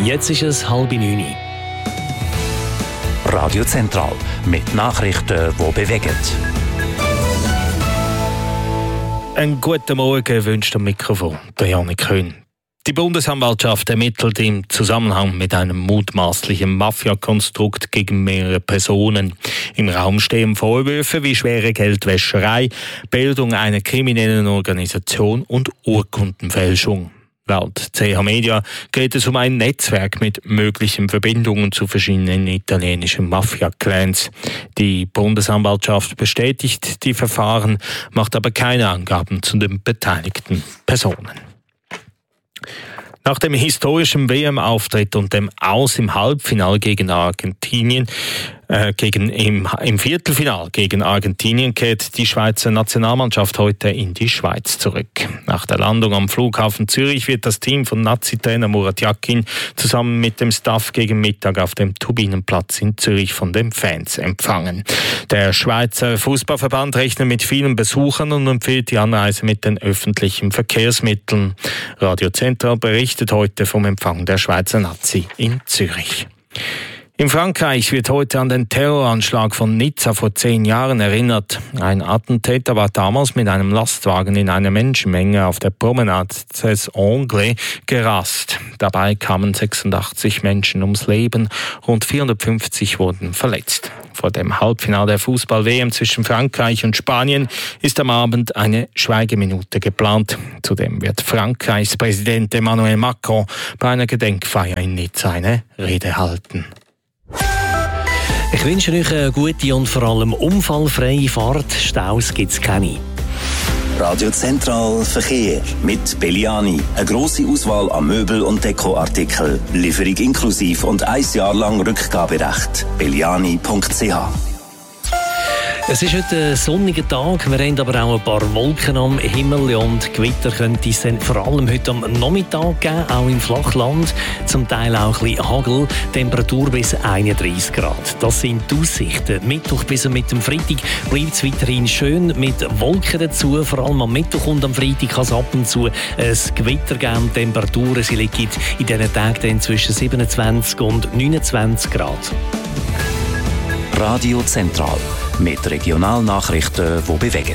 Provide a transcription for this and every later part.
Jetzt ist es 8:30. Radio Zentral mit Nachrichten, die bewegen. Einen guten Morgen wünscht am Mikrofon der Janik Höhn. Die Bundesanwaltschaft ermittelt im Zusammenhang mit einem mutmaßlichen Mafia-Konstrukt gegen mehrere Personen. Im Raum stehen Vorwürfe wie schwere Geldwäscherei, Bildung einer kriminellen Organisation und Urkundenfälschung. Laut CH Media geht es um ein Netzwerk mit möglichen Verbindungen zu verschiedenen italienischen Mafia-Clans. Die Bundesanwaltschaft bestätigt die Verfahren, macht aber keine Angaben zu den beteiligten Personen. Nach dem historischen WM-Auftritt und dem Aus im Halbfinale gegen Argentinien, im Viertelfinal gegen Argentinien kehrt die Schweizer Nationalmannschaft heute in die Schweiz zurück. Nach der Landung am Flughafen Zürich wird das Team von Nazi-Trainer Murat Yakin zusammen mit dem Staff gegen Mittag auf dem Turbinenplatz in Zürich von den Fans empfangen. Der Schweizer Fußballverband rechnet mit vielen Besuchern und empfiehlt die Anreise mit den öffentlichen Verkehrsmitteln. Radio Zentral berichtet heute vom Empfang der Schweizer Nazi in Zürich. In Frankreich wird heute an den Terroranschlag von Nizza vor 10 Jahren erinnert. Ein Attentäter war damals mit einem Lastwagen in einer Menschenmenge auf der Promenade des Anglais gerast. Dabei kamen 86 Menschen ums Leben, rund 450 wurden verletzt. Vor dem Halbfinale der Fußball-WM zwischen Frankreich und Spanien ist am Abend eine Schweigeminute geplant. Zudem wird Frankreichs Präsident Emmanuel Macron bei einer Gedenkfeier in Nizza eine Rede halten. Ich wünsche euch eine gute und vor allem unfallfreie Fahrt. Staus gibt es keine. Radio Zentral Verkehr mit Belliani. Eine grosse Auswahl an Möbel- und Dekoartikeln. Lieferung inklusiv und 1 Jahr lang Rückgaberecht. Belliani.ch. Es ist heute ein sonniger Tag, wir haben aber auch ein paar Wolken am Himmel und Gewitter könnte es dann vor allem heute am Nachmittag geben, auch im Flachland, zum Teil auch ein bisschen Hagel, Temperatur bis 31 Grad. Das sind die Aussichten. Mittwoch bis mit dem Freitag bleibt es weiterhin schön mit Wolken dazu, vor allem am Mittwoch und am Freitag kann es ab und zu ein Gewitter geben. Temperaturen sie liegen in diesen Tagen dann zwischen 27 und 29 Grad. Radio Zentral mit Regionalnachrichten, die bewegen.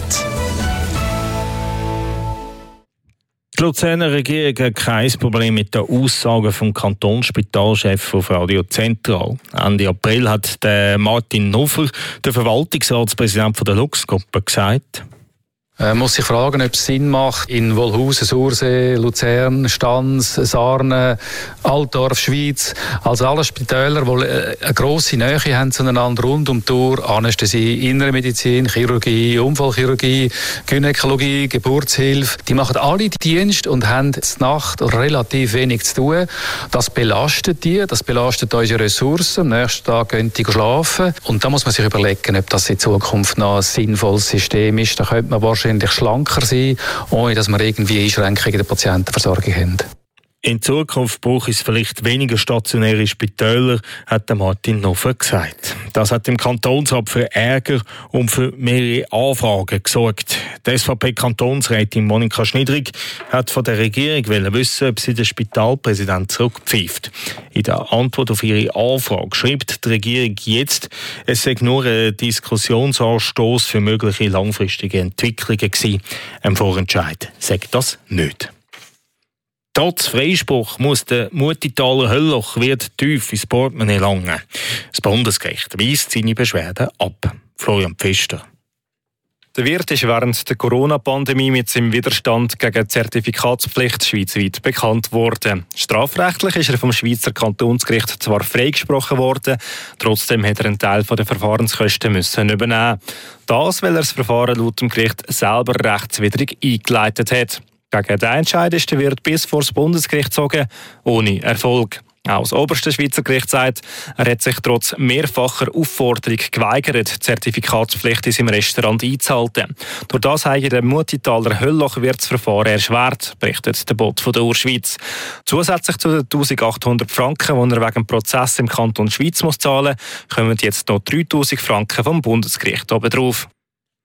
Die Luzerner Regierung hat kein Problem mit den Aussagen vom Kantonsspitalchef auf Radio Zentral. Ende April hat der Martin Nuffer, der Verwaltungsratspräsident der Lux-Gruppe, gesagt: Man muss sich fragen, ob es Sinn macht, in Wolhusen, Sursee, Luzern, Stans, Sarnen, Altdorf, Schwyz, also alle Spitäler, die eine grosse Nähe haben zueinander rund um die Uhr, Anästhesie, Innere Medizin, Chirurgie, Unfallchirurgie, Gynäkologie, Geburtshilfe, die machen alle Dienst und haben in der Nacht relativ wenig zu tun. Das belastet die, das belastet unsere Ressourcen. Am nächsten Tag gehen die schlafen. Und da muss man sich überlegen, ob das in Zukunft noch ein sinnvolles System ist. Da könnte man wahrscheinlich schlanker sein, ohne dass wir irgendwie Einschränkungen in der Patientenversorgung haben. In Zukunft braucht es vielleicht weniger stationäre Spitäler, hat Martin Nuffer gesagt. Das hat im Kantonsrat für Ärger und für mehrere Anfragen gesorgt. Die SVP-Kantonsrätin Monika Schnidrig hat von der Regierung wissen, ob sie den Spitalpräsidenten zurückpfeift. In der Antwort auf ihre Anfrage schreibt die Regierung jetzt, es sei nur ein Diskussionsanstoß für mögliche langfristige Entwicklungen gewesen. Ein Vorentscheid sagt das nicht. Trotz Freispruch muss der Muttitaler Höllloch wird tief ins Portemonnaie langen. Das Bundesgericht weist seine Beschwerden ab. Florian Pfister. Der Wirt ist während der Corona-Pandemie mit seinem Widerstand gegen die Zertifikatspflicht schweizweit bekannt worden. Strafrechtlich ist er vom Schweizer Kantonsgericht zwar freigesprochen worden, trotzdem hat er einen Teil der Verfahrenskosten müssen übernehmen. Das, weil er das Verfahren laut dem Gericht selber rechtswidrig eingeleitet hat. Gegen den Entscheid ist der Wirt bis vor das Bundesgericht gezogen, ohne Erfolg. Auch das oberste Schweizer Gericht sagt, er hat sich trotz mehrfacher Aufforderung geweigert, die Zertifikatspflicht in seinem Restaurant einzuhalten. Durch das habe der Muttitaler Höllloch-Wirt das Verfahren erschwert, berichtet der Bot von der Urschweiz. Zusätzlich zu den 1800 Franken, die er wegen dem Prozess im Kanton Schweiz muss zahlen muss, kommen jetzt noch 3000 Franken vom Bundesgericht obendrauf.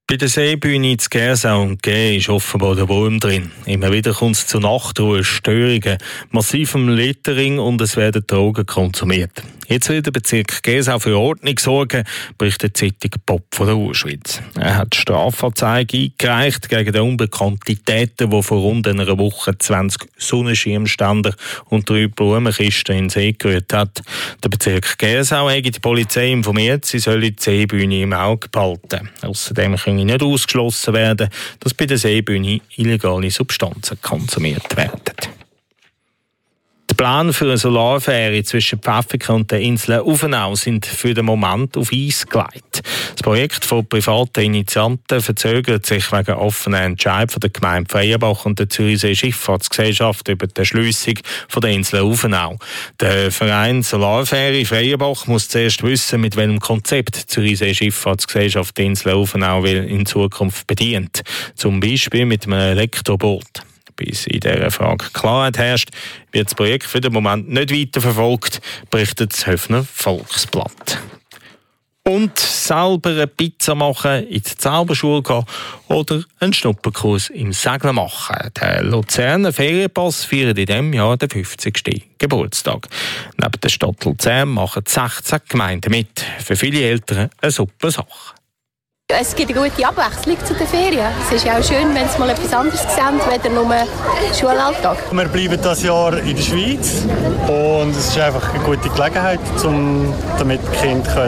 Bei der Seebühne zu Gersau und G ist offenbar der Wurm drin. Immer wieder kommt es zu Nachtruhe, Störungen, massivem Littering und es werden Drogen konsumiert. Jetzt will der Bezirk Gersau für Ordnung sorgen, berichtet die Zeitung Pop von der Urschweiz. Er hat Strafanzeige eingereicht gegen den unbekannten Täter, der vor rund einer Woche 20 Sonnenschirmständer und 3 Blumenkisten in den See gerührt hat. Der Bezirk Gersau hat die Polizei informiert, sie solle die Seebühne im Auge behalten. Außerdem könne nicht ausgeschlossen werden, dass bei der Seebühne illegale Substanzen konsumiert werden. Die Pläne für eine Solarfähre zwischen Pfäffikon und den Inseln Uffenau sind für den Moment auf Eis gelegt. Das Projekt von privaten Initianten verzögert sich wegen offenen Entscheid von der Gemeinde Freienbach und der Zürichsee Schifffahrtsgesellschaft über die Erschliessung von der Insel Uffenau. Der Verein Solarfähre Freienbach muss zuerst wissen, mit welchem Konzept die Zürichsee Schifffahrtsgesellschaft die Insel Uffenau in Zukunft bedient. Zum Beispiel mit einem Elektroboot. Bis in dieser Frage Klarheit herrscht, wird das Projekt für den Moment nicht weiterverfolgt, berichtet das Höfner Volksblatt. Und selber eine Pizza machen, in die Zauberschule gehen oder einen Schnupperkurs im Segeln machen. Der Luzerner Ferienpass feiert in diesem Jahr den 50. Geburtstag. Neben der Stadt Luzern machen 16 Gemeinden mit. Für viele Eltern eine super Sache. Es gibt eine gute Abwechslung zu den Ferien. Es ist ja auch schön, wenn es mal etwas anderes sehen, weder nur Schulalltag. Wir bleiben dieses Jahr in der Schweiz und es ist einfach eine gute Gelegenheit, damit die Kinder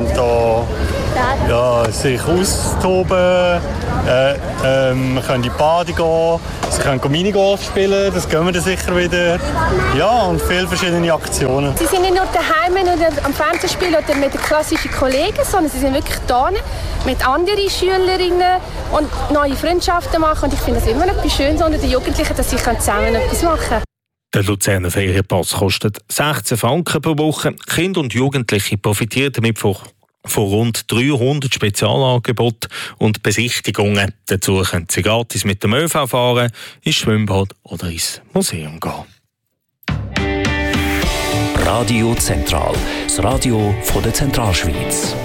sich austoben können. Wir können in die Bade gehen, sie können Minigolf spielen, das gehen wir dann sicher wieder. Ja, und viele verschiedene Aktionen. Sie sind nicht nur daheim oder am Fernsehen spielen oder mit den klassischen Kollegen, sondern sie sind wirklich da mit anderen Schülerinnen und neue Freundschaften machen. Und ich finde es immer etwas Schönes unter den Jugendlichen, dass sie zusammen etwas machen können. Der Luzerner Ferienpass kostet 16 Franken pro Woche. Kinder und Jugendliche profitieren damit von rund 300 Spezialangeboten und Besichtigungen. Dazu können sie gratis mit dem ÖV fahren, ins Schwimmbad oder ins Museum gehen. Radio Zentral, das Radio von der Zentralschweiz.